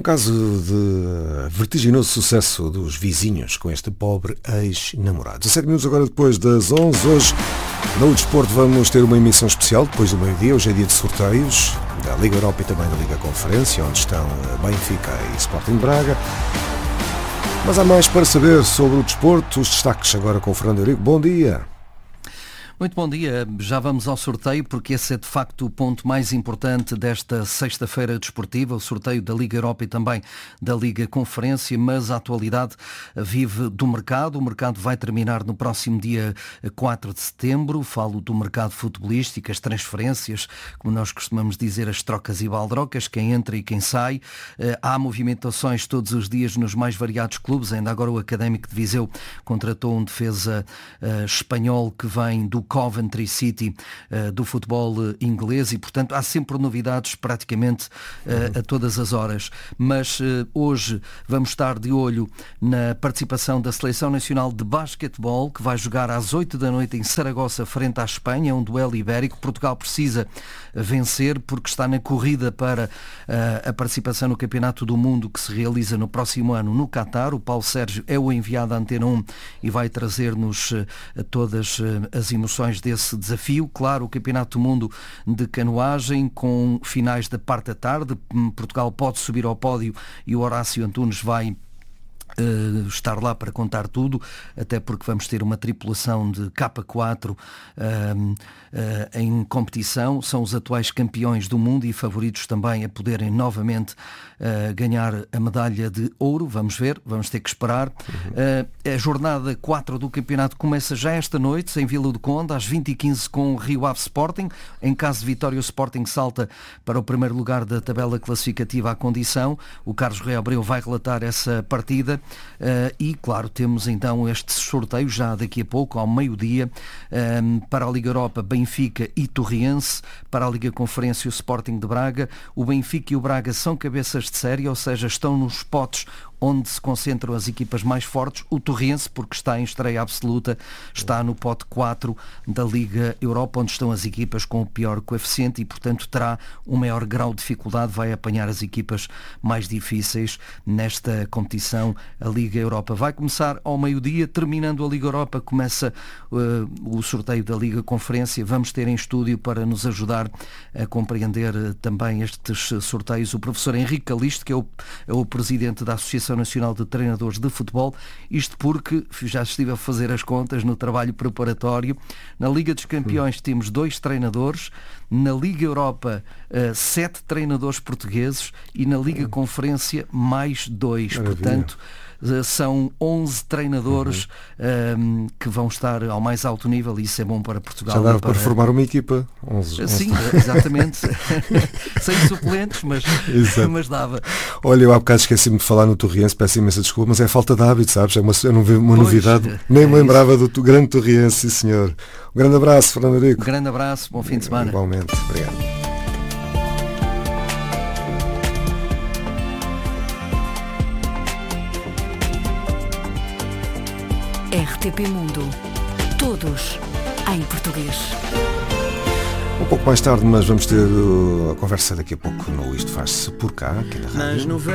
um caso de vertiginoso sucesso dos vizinhos com este pobre ex-namorado. 17 minutos agora depois das 11. Hoje, no Desporto, vamos ter uma emissão especial depois do meio-dia. Hoje é dia de sorteios da Liga Europa e também da Liga Conferência, onde estão Benfica e Sporting Braga. Mas há mais para saber sobre o desporto. Os destaques agora com o Fernando Eurico. Bom dia. Muito bom dia. Já vamos ao sorteio, porque esse é de facto o ponto mais importante desta sexta-feira desportiva, o sorteio da Liga Europa e também da Liga Conferência, mas a atualidade vive do mercado. O mercado vai terminar no próximo dia 4 de setembro. Falo do mercado futebolístico, as transferências, como nós costumamos dizer, as trocas e baldrocas, quem entra e quem sai. Há movimentações todos os dias nos mais variados clubes. Ainda agora o Académico de Viseu contratou um defesa espanhol que vem do Coventry City do futebol inglês e, portanto, há sempre novidades praticamente a todas as horas. Mas hoje vamos estar de olho na participação da Seleção Nacional de Basquetebol, que vai jogar às 8 da noite em Saragossa frente à Espanha, um duelo ibérico. Portugal precisa vencer porque está na corrida para a participação no Campeonato do Mundo que se realiza no próximo ano no Qatar. O Paulo Sérgio é o enviado à Antena 1 e vai trazer-nos todas as emoções desse desafio. Claro, o Campeonato do Mundo de canoagem com finais da parte da tarde. Portugal pode subir ao pódio e o Horácio Antunes vai estar lá para contar tudo, até porque vamos ter uma tripulação de K4 em competição. São os atuais campeões do mundo e favoritos também a poderem novamente ganhar a medalha de ouro. Vamos ver, vamos ter que esperar. A jornada 4 do campeonato começa já esta noite em Vila do Conde, às 20h15 com o Rio Ave Sporting. Em caso de vitória, o Sporting salta para o primeiro lugar da tabela classificativa à condição. O Carlos Rei Abreu vai relatar essa partida. E claro, temos então este sorteio já daqui a pouco, ao meio-dia, para a Liga Europa, Benfica e Torriense. Para a Liga Conferência, o Sporting de Braga. O Benfica e o Braga são cabeças de série, ou seja, estão nos potes onde se concentram as equipas mais fortes. O Torriense, porque está em estreia absoluta, está no pote 4 da Liga Europa, onde estão as equipas com o pior coeficiente e, portanto, terá um maior grau de dificuldade, vai apanhar as equipas mais difíceis nesta competição. A Liga Europa vai começar ao meio-dia, terminando a Liga Europa, começa o sorteio da Liga Conferência. Vamos ter em estúdio para nos ajudar a compreender também estes sorteios o professor Henrique Calixto, que é o presidente da Associação Nacional de Treinadores de Futebol. Isto porque já estive a fazer as contas no trabalho preparatório. Na Liga dos Campeões temos 2 treinadores, na Liga Europa 7 treinadores portugueses e na Liga Conferência mais 2. Maravilha. Portanto, são 11 treinadores que vão estar ao mais alto nível e isso é bom para Portugal. Já dava para formar uma equipa. 11. Sim, exatamente. Sem suplentes, mas dava. Olha, eu há bocado esqueci-me de falar no Torriense, peço imensa desculpa, mas é falta de hábito, sabes? É uma novidade. Nem me lembrava do grande Torriense, sim senhor. Um grande abraço, Fernando Eurico. Um grande abraço, bom fim de semana. Igualmente, obrigado. RTP Mundo. Todos em português. Um pouco mais tarde, mas vamos ter a conversa daqui a pouco no Isto Faz-se Por Cá, aqui na rádio.